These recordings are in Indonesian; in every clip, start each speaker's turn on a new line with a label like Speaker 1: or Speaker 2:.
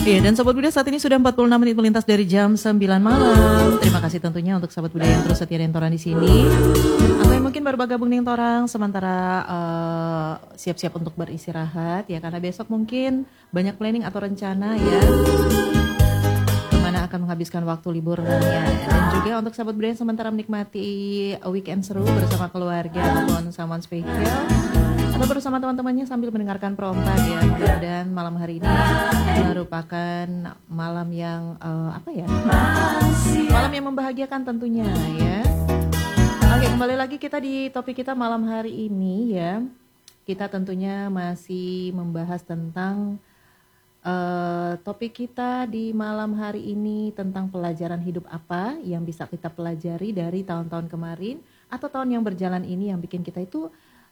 Speaker 1: Iya, dan Sobat Buda saat ini sudah 46 menit melintas dari jam 9 malam. Terima kasih tentunya untuk Sobat Buda yang terus setia dengan Torang di sini. Atau yang mungkin baru bergabung dengan Torang sementara siap-siap untuk beristirahat ya, karena besok mungkin banyak planning atau rencana ya, kemana akan menghabiskan waktu liburnya. Dan juga untuk Sobat Buda yang sementara menikmati weekend seru bersama keluarga ataupun someone spesial, atau bersama teman-temannya sambil mendengarkan Pro 4 ya. Dan malam hari ini merupakan malam yang malam yang membahagiakan tentunya ya. Oke, kembali lagi kita di topik kita malam hari ini ya. Kita tentunya masih membahas tentang topik kita di malam hari ini tentang pelajaran hidup apa yang bisa kita pelajari dari tahun-tahun kemarin atau tahun yang berjalan ini yang bikin kita itu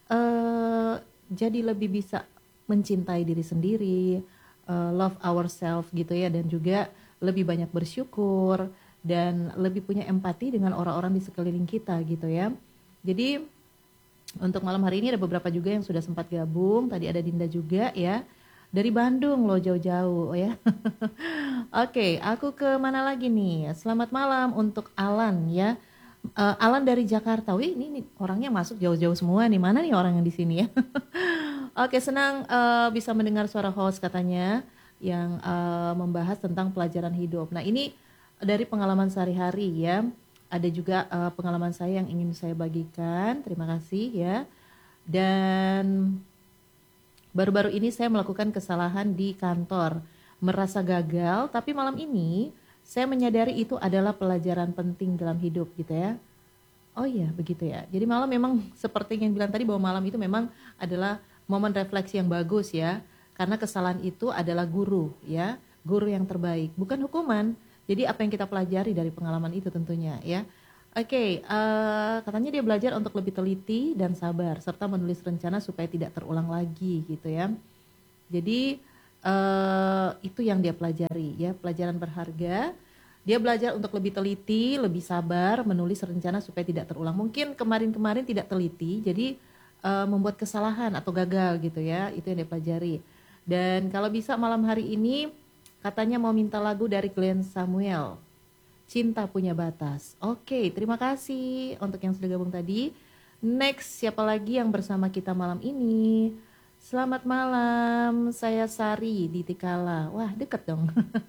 Speaker 1: jadi lebih bisa mencintai diri sendiri, love ourselves gitu ya, dan juga lebih banyak bersyukur dan lebih punya empati dengan orang-orang di sekeliling kita gitu ya. Jadi untuk malam hari ini ada beberapa juga yang sudah sempat gabung. Tadi ada Dinda juga ya, dari Bandung loh, jauh-jauh ya. Oke, aku ke mana lagi nih? Selamat malam untuk Alan ya. Alan dari Jakarta. Wih, ini orangnya masuk jauh-jauh semua nih. Mana nih orang yang di sini ya? Oke, senang bisa mendengar suara host katanya yang membahas tentang pelajaran hidup. Nah, ini dari pengalaman sehari-hari ya. Ada juga pengalaman saya yang ingin saya bagikan. Terima kasih ya. Dan baru-baru ini saya melakukan kesalahan di kantor. Merasa gagal, tapi malam ini saya menyadari itu adalah pelajaran penting dalam hidup gitu ya. Oh iya, begitu ya. Jadi malam memang seperti yang bilang tadi bahwa malam itu memang adalah momen refleksi yang bagus ya. Karena kesalahan itu adalah guru ya, guru yang terbaik, bukan hukuman. Jadi apa yang kita pelajari dari pengalaman itu tentunya ya. Oke, katanya dia belajar untuk lebih teliti dan sabar serta menulis rencana supaya tidak terulang lagi gitu ya. Jadi itu yang dia pelajari ya, pelajaran berharga. Dia belajar untuk lebih teliti, lebih sabar, menulis rencana supaya tidak terulang. Mungkin kemarin-kemarin tidak teliti, jadi membuat kesalahan atau gagal gitu ya. Itu yang dia pelajari. Dan kalau bisa malam hari ini katanya mau minta lagu dari Glenn Samuel, Cinta Punya Batas. Oke, terima kasih untuk yang sudah gabung tadi. Next, siapa lagi yang bersama kita malam ini? Selamat malam, saya Sari di Tikala. Wah, deket dong.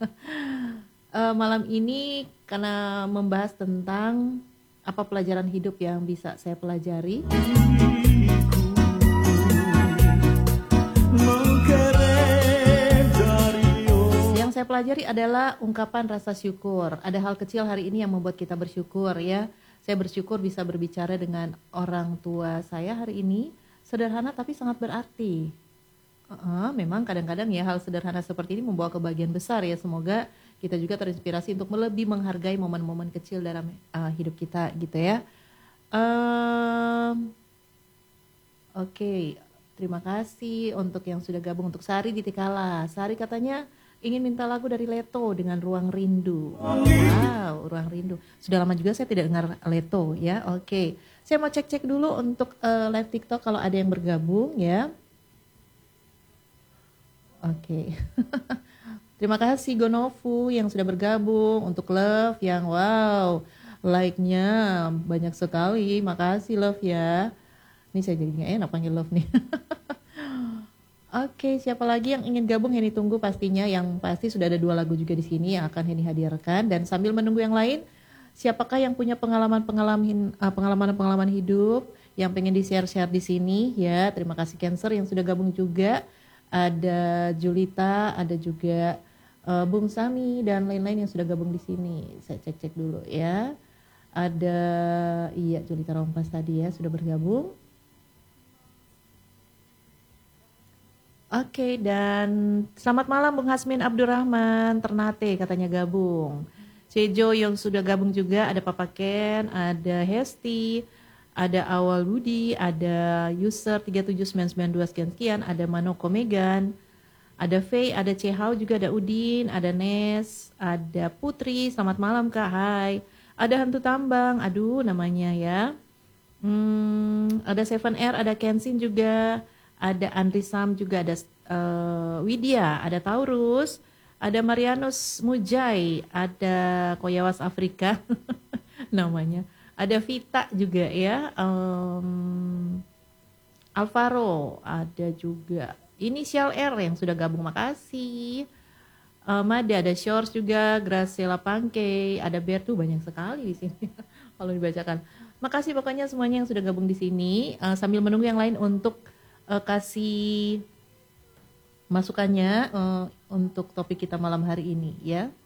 Speaker 1: Malam ini karena membahas tentang apa pelajaran hidup yang bisa saya pelajari. Yang saya pelajari adalah ungkapan rasa syukur. Ada hal kecil hari ini yang membuat kita bersyukur ya. Saya bersyukur bisa berbicara dengan orang tua saya hari ini. Sederhana tapi sangat berarti. Memang kadang-kadang ya hal sederhana seperti ini membawa kebahagiaan besar ya. Semoga kita juga terinspirasi untuk lebih menghargai momen-momen kecil dalam hidup kita gitu ya. Oke, terima kasih untuk yang sudah gabung. Untuk Sari di Tikala. Sari katanya ingin minta lagu dari Leto dengan Ruang Rindu. Wow, Ruang Rindu. Sudah lama juga saya tidak dengar Leto ya. Oke. Saya mau cek-cek dulu untuk live TikTok kalau ada yang bergabung ya. Oke. Terima kasih Gonovu yang sudah bergabung, untuk Love yang wow, like-nya banyak sekali. Makasih Love ya. Ini saya jadi nggak enak panggil Love nih. Oke, siapa lagi yang ingin gabung? Heni tunggu pastinya. Yang pasti sudah ada 2 lagu juga di sini yang akan Heni hadirkan. Dan sambil menunggu yang lain, siapakah yang punya pengalaman hidup yang pengen di-share di sini ya? Terima kasih Cancer yang sudah gabung juga. Ada Julita, ada juga Bung Sami dan lain-lain yang sudah gabung di sini. Saya cek-cek dulu ya. Ada Julita Rompas tadi ya sudah bergabung. Oke, dan selamat malam Bung Hasmin Abdurrahman Ternate katanya gabung. Cejo yang sudah gabung juga, ada Papa Ken, ada Hesti, ada Awal Budi, ada user 37992 sekian, ada Manoko Megan, ada Faye, ada Cehau juga, ada Udin, ada Nes, ada Putri, selamat malam Kak, hai. Ada Hantu Tambang, aduh namanya ya. Ada 7R, ada Kensin juga, ada Andri Sam juga, ada Widya, ada Taurus, ada Marianus Mujai, ada Koyawas Afrika namanya. Ada Vita juga ya. Alvaro, ada juga Inisial R yang sudah gabung, makasih. Mada, ada Shores juga, Graciela Pangke, ada Bertu, banyak sekali di sini kalau dibacakan. Makasih pokoknya semuanya yang sudah gabung di sini. Sambil menunggu yang lain untuk kasih masukannya untuk topik kita malam hari ini ya.